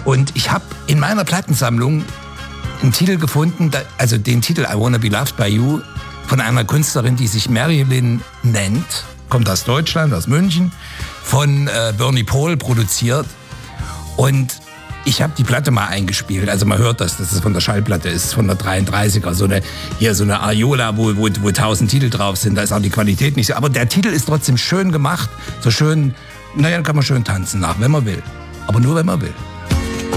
Und ich habe in meiner Plattensammlung einen Titel gefunden, also den Titel I Wanna Be Loved by You von einer Künstlerin, die sich Marilyn nennt, kommt aus Deutschland, aus München, von Bernie Paul produziert. Und ich habe die Platte mal eingespielt, also man hört das, dass es von der Schallplatte ist, von der 33er, so eine Aiola, wo 1000 Titel drauf sind, da ist auch die Qualität nicht so, aber der Titel ist trotzdem schön gemacht, so schön, naja, kann man schön tanzen nach, wenn man will, aber nur wenn man will.